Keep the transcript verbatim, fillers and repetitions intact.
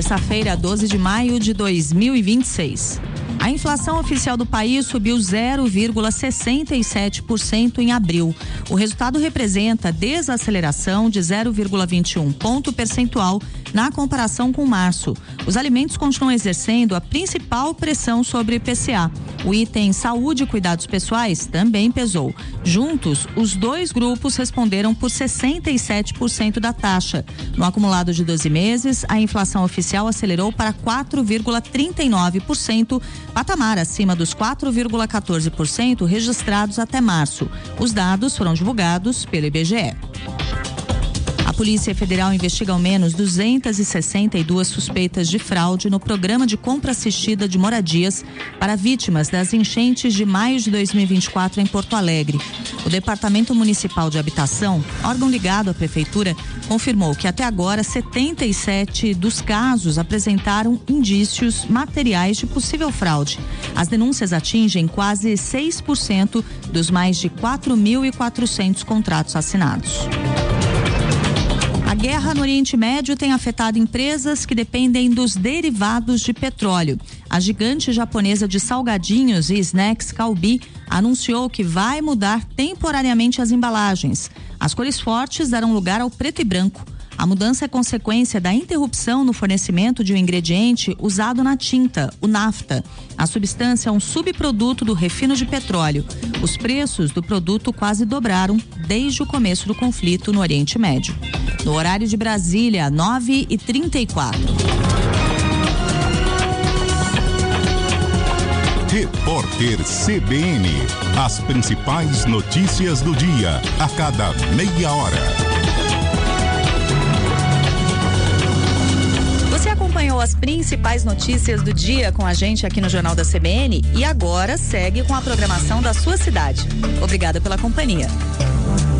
Terça-feira, doze de maio de dois mil e vinte e seis. A inflação oficial do país subiu zero vírgula sessenta e sete por cento em abril. O resultado representa desaceleração de zero vírgula vinte e um ponto percentual na comparação com março. Os alimentos continuam exercendo a principal pressão sobre o I P C A. O item saúde e cuidados pessoais também pesou. Juntos, os dois grupos responderam por sessenta e sete por cento da taxa. No acumulado de doze meses, a inflação oficial acelerou para quatro vírgula trinta e nove por cento, patamar acima dos quatro vírgula quatorze por cento registrados até março. Os dados foram divulgados pelo I B G E. A Polícia Federal investiga ao menos duzentas e sessenta e duas suspeitas de fraude no programa de compra assistida de moradias para vítimas das enchentes de maio de dois mil e vinte e quatro em Porto Alegre. O Departamento Municipal de Habitação, órgão ligado à Prefeitura, confirmou que até agora setenta e sete dos casos apresentaram indícios materiais de possível fraude. As denúncias atingem quase seis por cento dos mais de quatro mil e quatrocentos contratos assinados. A guerra no Oriente Médio tem afetado empresas que dependem dos derivados de petróleo. A gigante japonesa de salgadinhos e snacks Calbee anunciou que vai mudar temporariamente as embalagens. As cores fortes darão lugar ao preto e branco. A mudança é consequência da interrupção no fornecimento de um ingrediente usado na tinta, o nafta. A substância é um subproduto do refino de petróleo. Os preços do produto quase dobraram desde o começo do conflito no Oriente Médio. No horário de Brasília, nove e trinta e quatro. Repórter C B N. As principais notícias do dia, a cada meia hora. Você acompanhou as principais notícias do dia com a gente aqui no Jornal da C B N e agora segue com a programação da sua cidade. Obrigada pela companhia.